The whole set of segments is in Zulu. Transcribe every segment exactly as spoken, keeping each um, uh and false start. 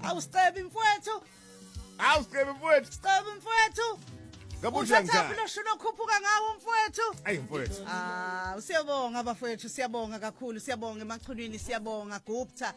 Awusicebi mfowethu. Awusicebi mfowethu. Sicebi mfowethu. Ngabudla ngithanda. Uthatha phela ukhuphuka ngawo mfowethu. Ayi mfowethu. Ah, siyabonga bafowethu, siyabonga kakhulu, siyabonga emachunwini, siyabonga Gupta.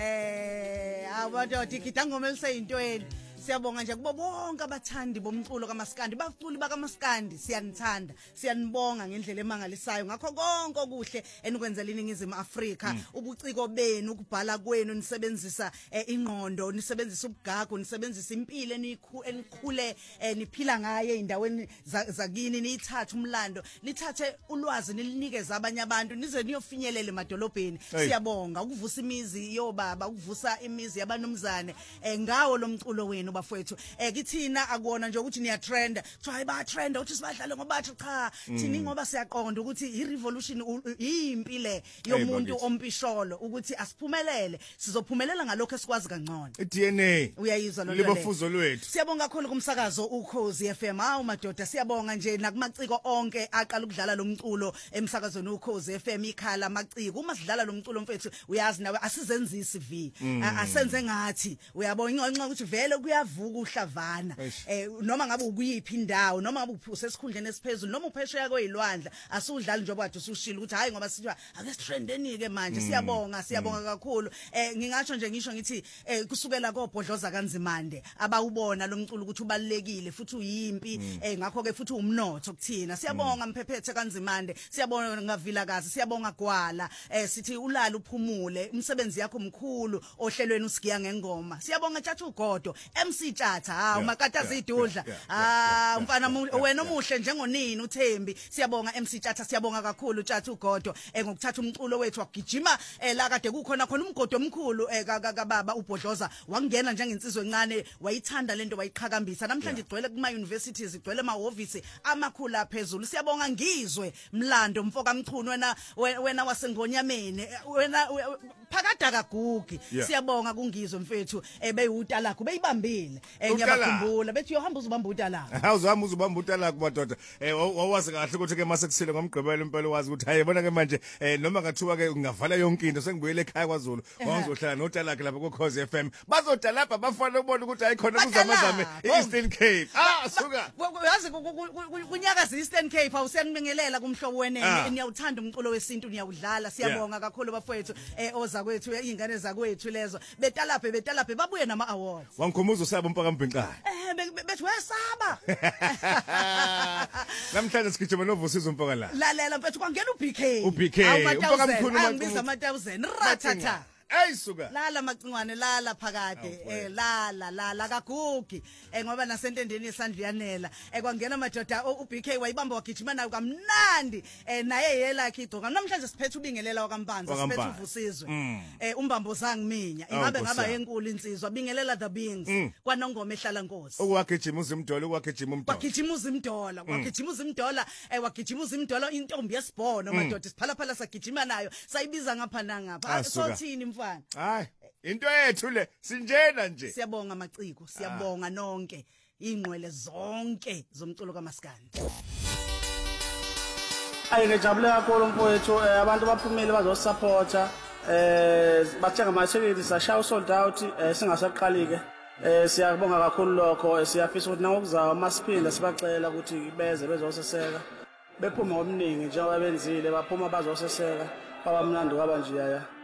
Eh, abantu digida ngoma eliseyintweni. Siyabonga nje kubo bonke abathandi bomculo kaMaskandi, bafuli bakaMaskandi, siyanithanda, siyanibonga ngendlela emangalisayo ngakho konke okuhle enikwenzela iningizimu Afrika, ubuciko benu, ukubhala kwenu, nisebenzisa ingqondo, nisebenzisa ubugagu, nisebenzisa impilo enikhule niphila ngaye endaweni zakini, nithathe umlando, nithathe ulwazi nilinikeze abanye abantu nize niyofinyelela emadolobheni. Siyabonga ukuvusa imizi yobaba, ukuvusa imizi yabanumzane ngawo lo mculo wenu bafowethu. Eh kithina akuona nje ukuthi niya trend, kuthiwa hayi ba trend ukuthi sibadlale ngoba bathi cha, thini ngoba siyaqonda ukuthi i revolution iyimpilo yomuntu ompisholo ukuthi asiphumelele, sizophumelela ngalokho esikwazi kangcono. I D N A uyayizwa lo libofuzo lwethu. Siyabonga kakhulu kumsakazo uKhozi F M. Hawu madoda, siyabonga nje nakumaciko onke aqala ukudlala lo mculo emsakazweni uKhozi F M, ikhala amaciko. Uma sidlala lo mculo mfethu uyazi nawe asizenzisi V, asenze ngathi uyabona ingonxa ukuthi vele kuyavuka uhlavana, eh noma ngabe ukuyiphi indawo, noma ngabe usesikhundleni esiphezulu, noma uphesheya kwezilwandla, asudlali njengoba kade usushila ukuthi hayi ngoba sithiwa ake sitrendeni ke manje. Siyabonga, siyabonga kakhulu. Eh ngingasho nje ngisho ngithi eh kusukela koBhodloza kaNzimande abawubona lo mculo ukuthi ubalekile futhi uyimpi, eh ngakho ke futhi umnotho kuthina. Siyabonga Mphephethe kaNzimande, siyabonga ngaVilakazi, siyabonga Gwala, eh sithi ulala uphumule, umsebenzi yakho mkhulu ohlelweni usigiya ngengoma. Siyabonga Tjathu uGodo M C Tjatha, ha umakataza idudla, ah mfana wena omuhle njengonini uThembi. Siyabonga M C Tjatha, siyabonga kakhulu Tjathu uGodo eh ngokuthatha umculo wethu wagijima eh la kade kukhona khona umgodo omkhulu eh kababa uBhodloza wangena njengensizwe encane, wayithanda lento wayiqhakambisa. Namhlanje igcwele kuma universities, igcwele emahhovisi amakhulu aphezulu. Siyabonga Ngizwe Mlando Mfoka Mchunu, wena wena wasengonyameni, wena phakada kagugi. Siyabonga kuNgizwe mfethu ebeyiwuta lakho beyibambile, eh ngiyabakhumbula bethi yohamba uzubamba uta lakho. Awuzohamba uzubamba uta lakho madoda. Eh wawazi kahle ukuthi ke mase kusile ngomgqibelo impela wazi ukuthi hayi bona ke manje eh noma ngathiwa ke ngavala yonke into sengibuyele ekhaya kwaZulu, wangizohlala nota lakhe lapha kuKhozi F M. Bazoda lapha bafana ubona ukuthi hayi khona kuzamazame eEastern Cape. Ah suka. Uyazi kunyakaza eEastern Cape awusenibingelela kumhlobo wenene, niyawuthanda umculo wesintu, niyawudlala. Siyabonga kakhulu bafowethu eh oza kwethu ingane zakwethu lezo betalaphe betalaphe babuye nama awards. Wangikhumuza usaba umpaka Mbhinqayo. Eh bethi wesaba. Namhlanje sigijima noVusizo umpaka la. Lalela mfethu kwangena uB K. uB K umpaka mkhulu angibiza ama one thousand ratata. Hey suka lala macingwane lala phakade eh lala lala kagugi eh ngoba nasentendeni yesandla yanela eh kwangena madoda uB K wayibamba wagijima nayo kamnandi eh naye yelakhe igcoka. Namhlanje siphethe ubingelela wakampanza, siphethe uVusizwe eh umbambo zangiminya ingabe ngaba enkulu insizwa bingelela the beings kwaNongoma ehlala Nkosi. Okwagijima uzimdola, okwagijima umdola, wagijima uzimdola, wagijima uzimdola eh wagijima uzimdola intombi yesibhono madoda siphala phala sagijima nayo sayibiza ngapha nangapha. Sothini mfana? Hayi into yethu le sinjena nje. Siyabonga maciko, siyabonga nonke ingqwele zonke zomculo kaMaskandi. Ayingejabule kakhulu mfowethu, abantu baphumile bazosupporta, eh bathenga amathekeli sashaya usold out, singasaqalike. Eh siyabonga kakhulu lokho, siyafisa ukuthi nangokuzayo masiphinda sibacela ukuthi beze bezoseseka, bephuma omningi njengoba benzile baphuma bazoseseka, kwabamnandi kwaba nje yaya.